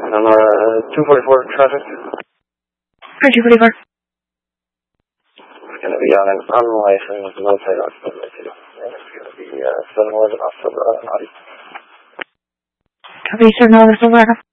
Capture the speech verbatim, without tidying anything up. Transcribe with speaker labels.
Speaker 1: I'm uh, two forty-four traffic.
Speaker 2: two forty-four.
Speaker 1: It's going to be on an unlicensed multi-dock subway too. It's going to be uh, seven eleven off Silver Audi.
Speaker 2: Copy, seven eleven Silver Audi.